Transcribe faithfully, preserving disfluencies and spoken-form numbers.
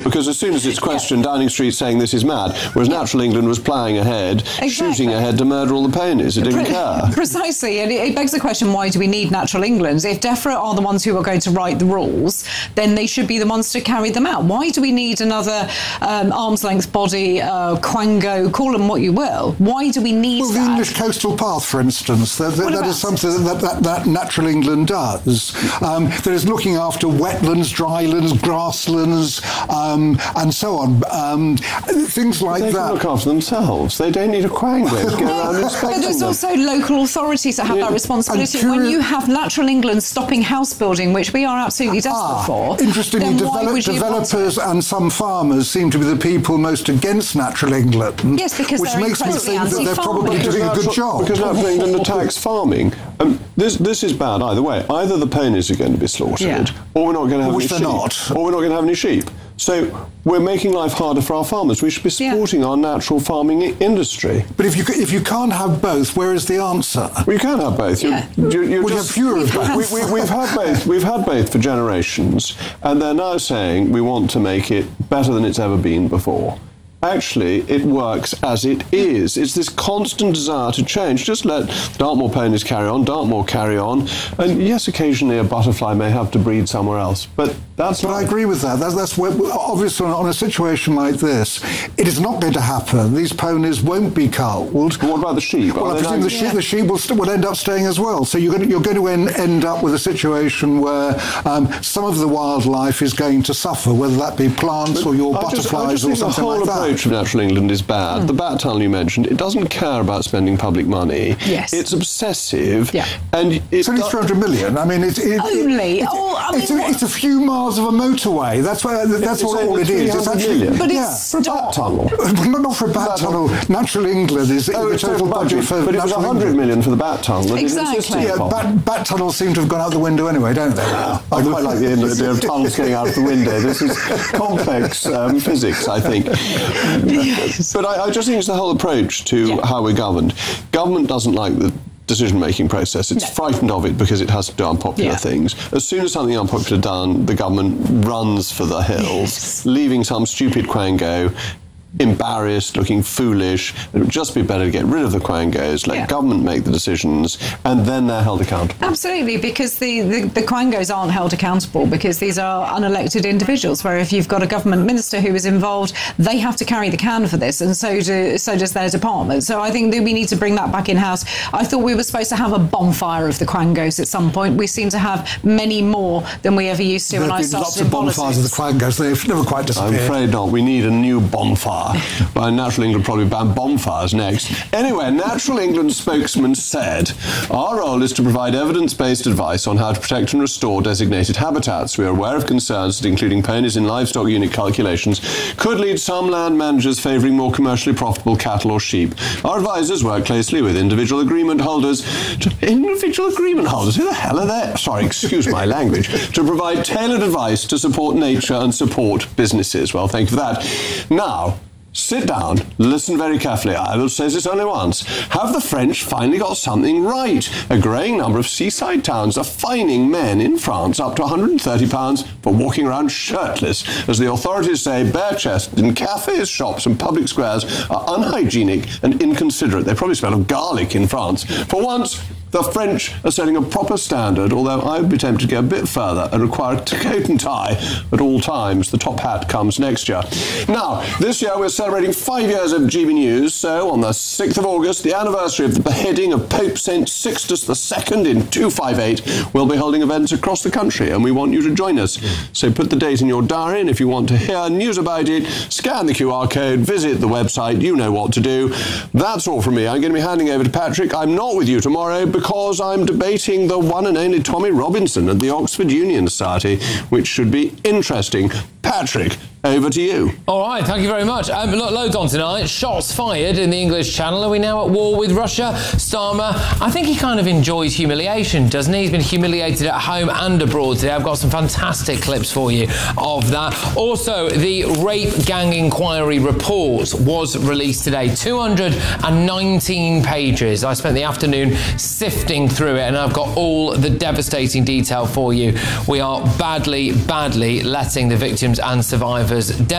Because as soon as it's questioned, yeah. Downing Street saying this is mad, whereas Natural England was ploughing ahead, exactly. shooting ahead to murder all the ponies. It didn't Pre- care. Precisely, and it, it begs the question, why do we need Natural England? If DEFRA are the ones who are going to write the rules, then they should be the ones to carry them out. Why do we need another um, arm's length body, uh, Quango, call them what you will? Why do we need well, that? the English Coastal Path, for instance, that, that, that is something that, that, that Natural England does. Um, that is looking after wetlands, drylands, grasslands, um, and so on. Um, things like they that. They can look after themselves. They don't need a Quango to go around inspecting But there's them. also local authorities that have yeah. that responsibility. Curi- when you have Natural England stopping house building, which we are absolutely desperate ah, for, interestingly, develop, developers and some farmers seem to be the people most against Natural England. Yes, because which they're makes me think that they're probably because doing natural, a good job. Because Natural England attacks farming. Um, this this is bad either way. Either the ponies are going to be slaughtered, yeah. or we're not going to have which any they're sheep. not. Or we're not going to have any sheep. So we're making life harder for our farmers. We should be supporting yeah. our natural farming I- industry. But if you if you can't have both, where is the answer? Well, you can have both. Yeah. You're, you're, you're we just, have fewer of both. We, we, we've had both. We've had both for generations, and they're now saying we want to make it better than it's ever been before. Actually, it works as it is. It's this constant desire to change. Just let Dartmoor ponies carry on, Dartmoor carry on, and yes, occasionally a butterfly may have to breed somewhere else, but that's But not... I agree with that. That's, that's where, obviously, on a situation like this, it is not going to happen. These ponies won't be culled. What about the sheep? Well, I presume the sheep, yeah. the sheep will, st- will end up staying as well. So you're going to, you're going to end, end up with a situation where um, some of the wildlife is going to suffer, whether that be plants but or your I butterflies just, I just or something like that. The whole approach of Natural England is bad. Mm. The Bat Tunnel you mentioned, it doesn't care about spending public money. Yes. It's obsessive. Yeah. And it it's only three hundred million. I mean, it, it, only. It, it, oh, I mean, it's, a, it's a few miles of a motorway. That's where. That's what all it is. It's actually, million. but yeah. it's for a bat tunnel. Not, not for a bat tunnel. Natural England is oh, the total budget for. But it was a hundred million for the bat tunnel. Exactly. Yeah, bat, bat tunnels seem to have gone out the window anyway, don't they? I quite like the idea of tunnels getting out of the window. This is complex um, physics, I think. Yes. But I, I just think it's the whole approach to yeah. how we're governed. Government doesn't like the decision-making process. It's no. frightened of it because it has to do unpopular yeah. things. As soon as something unpopular done, the government runs for the hills, yes. leaving some stupid Quango embarrassed, looking foolish. It would just be better to get rid of the Quangos, let yeah. government make the decisions, and then they're held accountable. Absolutely, because the, the, the Quangos aren't held accountable because these are unelected individuals, where if you've got a government minister who is involved, they have to carry the can for this, and so do so does their department. So I think that we need to bring that back in-house. I thought we were supposed to have a bonfire of the Quangos at some point. We seem to have many more than we ever used to there when I started lots of bonfires of the Quangos. They've never quite disappeared. I'm afraid not. We need a new bonfire. By Natural England probably ban bonfires next. Anyway, Natural England spokesman said, our role is to provide evidence-based advice on how to protect and restore designated habitats. We are aware of concerns that including ponies in livestock unit calculations could lead some land managers favouring more commercially profitable cattle or sheep. Our advisors work closely with individual agreement holders, to, individual agreement holders, who the hell are they? Sorry, excuse my language, to provide tailored advice to support nature and support businesses. Well, thank you for that. Now, sit down, listen very carefully. I will say this only once. Have the French finally got something right? A growing number of seaside towns are fining men in France up to one hundred thirty pounds for walking around shirtless, as the authorities say bare-chested in cafes, shops and public squares are unhygienic and inconsiderate. They probably smell of garlic in France. For once, the French are setting a proper standard, although I would be tempted to go a bit further and require a coat and tie at all times. The top hat comes next year. Now, this year we're celebrating five years of G B News, so on the sixth of August, the anniversary of the beheading of Pope Saint Sixtus the Second in two fifty-eight, we'll be holding events across the country, and we want you to join us. So put the date in your diary, and if you want to hear news about it, scan the Q R code, visit the website, you know what to do. That's all from me. I'm going to be handing over to Patrick. I'm not with you tomorrow, because I'm debating the one and only Tommy Robinson at the Oxford Union Society, which should be interesting. Patrick, over to you. All right, thank you very much. Um, look, loads on tonight. Shots fired in the English Channel. Are we now at war with Russia? Starmer, I think he kind of enjoys humiliation, doesn't he? He's been humiliated at home and abroad today. I've got some fantastic clips for you of that. Also, the rape gang inquiry report was released today. two hundred nineteen pages. I spent the afternoon sifting through it, and I've got all the devastating detail for you. We are badly, badly letting the victims and survivors down.